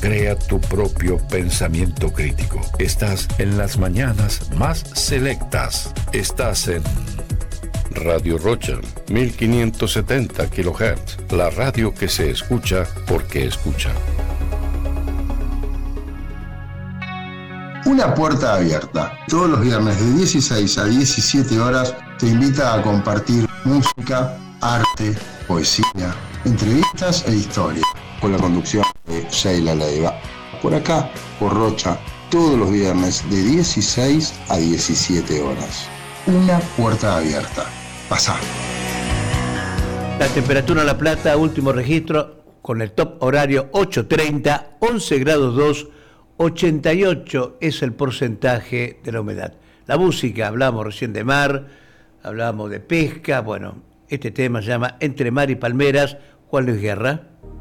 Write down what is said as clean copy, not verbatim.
Crea tu propio pensamiento crítico. Estás en las mañanas más selectas. Estás en Radio Rocha, 1570 kHz. La radio que se escucha porque escucha. Una puerta abierta. Todos los viernes de 16 a 17 horas te invita a compartir música, arte, poesía, entrevistas e historia. Con la conducción de Sheila Leiva. Por acá, por Rocha, todos los viernes de 16 a 17 horas. Una puerta abierta. Pasá. La temperatura en La Plata, último registro, con el top horario 8:30, 11 grados 2, 88 es el porcentaje de la humedad. La música, hablamos recién de mar, hablábamos de pesca, bueno, este tema se llama Entre Mar y Palmeras, Juan Luis Guerra.